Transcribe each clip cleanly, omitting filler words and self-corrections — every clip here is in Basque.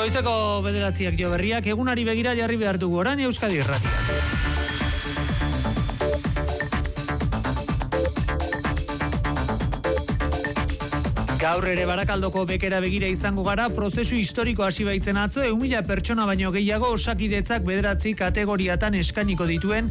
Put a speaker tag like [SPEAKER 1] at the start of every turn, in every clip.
[SPEAKER 1] Goizeko 9:00 jo berriak, egunari begira jarri behar dugu orain Euskadi Irratia. Gaur ere Barakaldoko bekera begira izango gara, prozesu historiko hasi baitzen atzo, 1.000 pertsona baino gehiago Osakidetzak 9 kategoriatan eskainiko dituen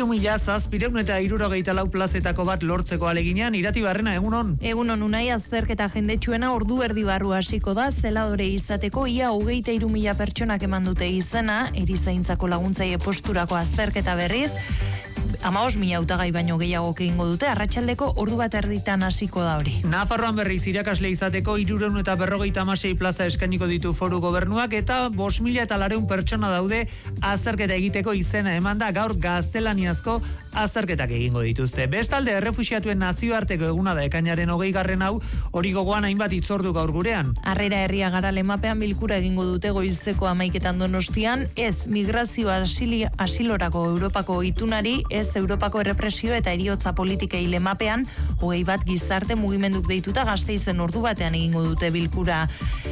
[SPEAKER 1] 3.764 plazetako bat lortzeko aleginean. Irati Barrena, egunon.
[SPEAKER 2] Egunon, Unai, azterketa jendetsuena ordu erdi barru hasiko da, zeladore izateko ia 23.000 pertsonak eman dute izena, erizaintzako laguntzaile posturako azterketa berriz. 15.000 hautagai baino gehiago egingo dute, arratsaldeko ordu bat erditan hasiko da hori.
[SPEAKER 1] Nafarroan berriz irakasle izateko 356 plaza eskainiko ditu foru gobernuak eta 5.400 pertsona daude azterketa egiteko izena emanda, gaur gaztelaniazko azterketak egingo dituzte. Bestalde, errefuxiatuen nazioarteko eguna da ekainaren 20. hau, hori gogoan hainbat hitzordu gaur gurean.
[SPEAKER 2] Harrera herria gara lemapean bilkura egingo dute goizeko 11 Donostian, ez migrazio asilorako Europako itunari, ez Europako errepresio eta eriotza politikei lemapean, 21 gizarte mugimenduk deituta Gasteizen ordu batean egingo dute bilkura.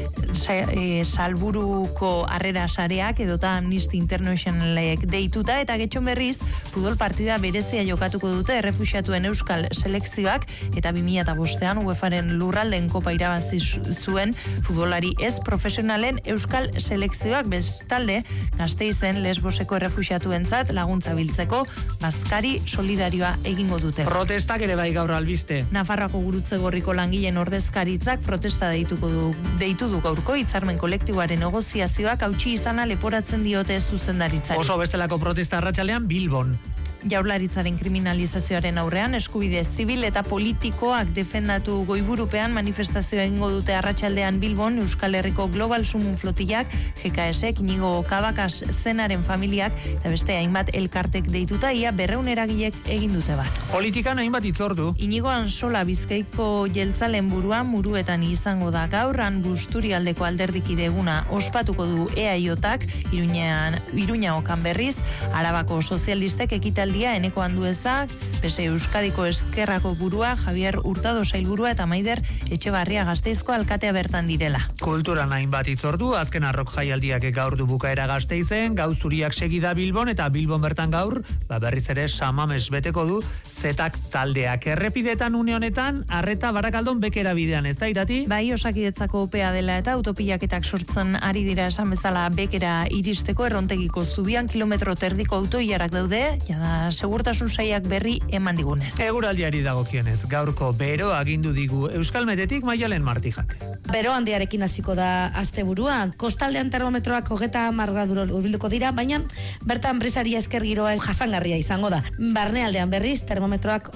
[SPEAKER 2] Salburuko harrera sareak edota Amnesty Internationalek deituta, eta getxon berriz futbol partida berezia jokatuko dute errefuxiatuen euskal selekzioak, eta 2005an UEFAren lurralden kopa irabazi zuen futbolari ez profesionalen euskal selekzioak. Bestalde, Gasteizen Lesboseko errefuxiatuentzat laguntza biltzeko bazkari solidarioa egingo dute.
[SPEAKER 1] Protestak ere bai gaur albiste.
[SPEAKER 2] Nafarroako Gurutze Gorriko langileen ordezkaritzak protesta deitu du gaurko hitzarmen kolektiboaren negoziazioak hautsi izana leporatzen diote zuzendaritzari.
[SPEAKER 1] Oso bestelako protesta arratsalean Bilbon.
[SPEAKER 2] Jaurlaritzaren kriminalizazioaren aurrean eskubide zibil eta politikoak defendatu goiburupean manifestazioa egingo dute arratsaldean Bilbon Euskal Herriko Global Sumun Flotillak, GKSek, Inigo Kabakas zenaren familiak eta beste hainbat elkartek deituta, ia 200 eragilek egin dute bat.
[SPEAKER 1] Politikan hainbat hitzordu.
[SPEAKER 2] Inigo Ansola Bizkaiko jeltzalen buruan muruetan izango da gaurran Busturialdeko alderdikide eguna ospatuko du EAJak, Iruña okan berriz, Arabako sozialistek ekitaldi Eneko Anduezak, PSE Euskadiko Eskerrako burua, Javier Hurtado sailburua eta Maider Etxebarria Gasteizko alkatea bertan direla.
[SPEAKER 1] Kulturan hainbat hitzordu, azken arrok jaialdiak gaur du bukaera Gasteizen, Gau Zuriak segida Bilbon eta Bilbon bertan gaur, berriz ere Samames beteko du Zetak taldeak. Errepidetan une honetan, arreta Barakaldon bekera bidean, ez da Irati?
[SPEAKER 2] Bai, Osakidetzako opea dela eta autopilaketak sortzen ari dira esan bezala bekera iristeko Errontegiko zubian kilometro terdiko autoilarak daude, jada segurtasun sailak berri eman digunez.
[SPEAKER 1] Eguraldiari dagokionez, gaurko bero agindu digu Euskal Metetik Maialen Martijak.
[SPEAKER 3] Bero handiarekin hasiko da asteburua. Kostaldean termometroak 30 graduro hurbilduko dira, baina bertan brisaria esker giroa jasangarria izango da. Barnealdean berriz termometroak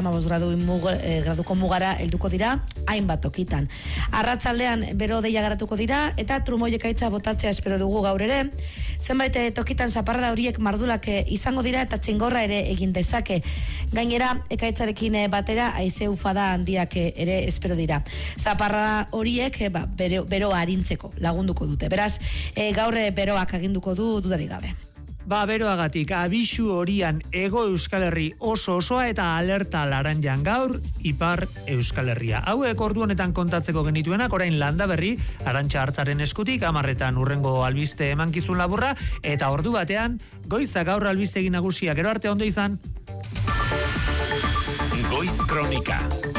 [SPEAKER 3] 35 graduko mugara helduko dira hainbat tokitan. Arratsaldean bero deia garatuko dira eta trumoiek ekaitza botatzea espero dugu gaur ere. Zenbait tokitan zaparrada horiek mardulak izango dira eta txingorra ere egin dezake. Gainera, ekaitzarekin batera haize ufada handiak ere espero dira. Zaparrada horiek beroa arintzeko lagunduko dute. Beraz, gaur beroak aginduko du dudarik gabe.
[SPEAKER 1] Beroagatik abisu horian Hego Euskal Herri osoa eta alerta laranjan gaur Ipar Euskal Herria. Hauek ordu honetan kontatzeko genituenak, orain Landa Berri, Arantxa Hartzaren eskutik, 10:00 urrengo albiste emankizun laburra, eta ordu batean, goiza gaur albiste egin nagusia. Gero arte ondo izan.
[SPEAKER 4] Goiz Kronika.